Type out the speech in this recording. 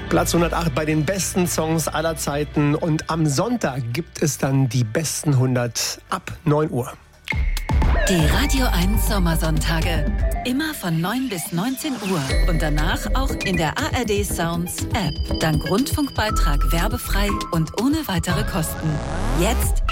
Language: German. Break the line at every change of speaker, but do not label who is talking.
Platz 108 bei den besten Songs aller Zeiten. Und am Sonntag gibt es dann die besten 100 ab 9 Uhr.
Die Radio 1 Sommersonntage. Immer von 9 bis 19 Uhr. Und danach auch in der ARD Sounds App. Dank Rundfunkbeitrag werbefrei und ohne weitere Kosten. Jetzt